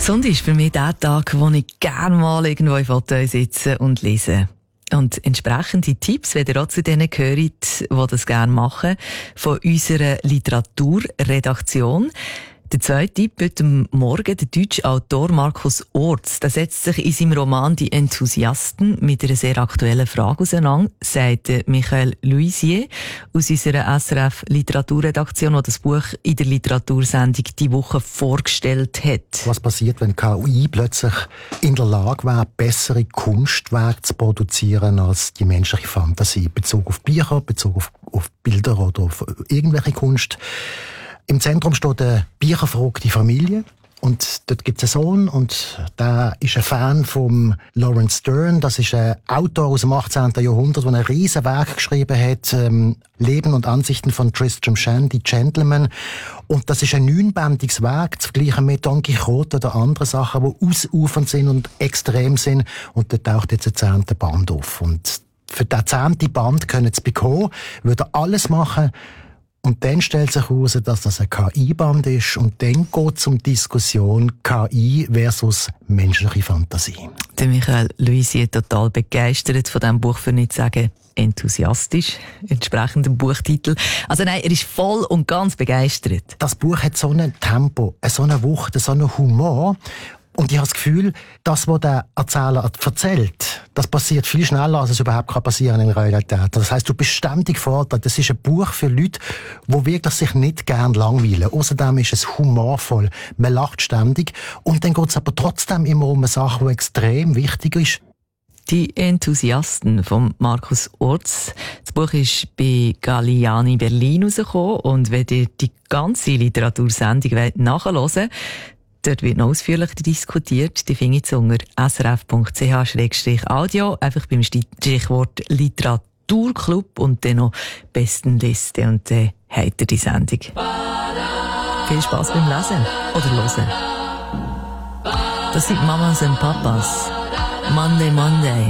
Sonntag ist für mich der Tag, wo ich gerne mal irgendwo im Foto sitze und lese. Und entsprechende Tipps, wenn ihr auch zu denen gehört, die das gerne machen, von unserer Literaturredaktion. Der zweite Tipp heute Morgen, der deutsche Autor Markus Orts, der setzt sich in seinem Roman «Die Enthusiasten» mit einer sehr aktuellen Frage auseinander, sagt Michael Luisier aus unserer SRF-Literaturredaktion, der das Buch in der Literatursendung «Die Woche» vorgestellt hat. Was passiert, wenn KI plötzlich in der Lage wäre, bessere Kunstwerke zu produzieren als die menschliche Fantasie? Bezogen auf Bücher, bezogen auf Bilder oder auf irgendwelche Kunst. Im Zentrum steht eine bücherverrückte Familie. Und dort gibt es einen Sohn und der ist ein Fan von Lawrence Stern. Das ist ein Autor aus dem 18. Jahrhundert, der ein riesen Werk geschrieben hat, Leben und Ansichten von Tristram Shandy, Gentleman. Und das ist ein 9-bändiges Werk, zu vergleichen mit Don Quixote oder anderen Sachen, die ausufernd sind und extrem sind. Und dort taucht jetzt ein 10. Band auf. Und für den 10. Band können sie bekommen, würde er alles machen. Und dann stellt sich heraus, dass das ein KI-Band ist. Und dann geht es um die Diskussion KI versus menschliche Fantasie. Der Michael Luisier total begeistert von diesem Buch, für nicht zu sagen enthusiastisch, entsprechend dem Buchtitel. Also nein, er ist voll und ganz begeistert. Das Buch hat so ein Tempo, so eine Wucht, so einen Humor. Und ich habe das Gefühl, das, was der Erzähler erzählt, das passiert viel schneller, als es überhaupt passieren kann in der Realität. Das heisst, du bist ständig gefordert. Das ist ein Buch für Leute, die wirklich sich nicht gern langweilen. Außerdem ist es humorvoll. Man lacht ständig. Und dann geht es aber trotzdem immer um eine Sache, die extrem wichtig ist. Die Enthusiasten von Markus Orts. Das Buch ist bei Galliani Berlin rausgekommen. Und wenn ihr die ganze Literatursendung nachhören wollt, dort wird noch ausführlicher diskutiert. Die findet ihr unter srf.ch/audio. Einfach beim Stichwort Literaturclub und dann noch Bestenliste. Und dann habt ihr die Sendung. Viel Spass beim Lesen oder Hören. Das sind Mamas und Papas. Monday, Monday.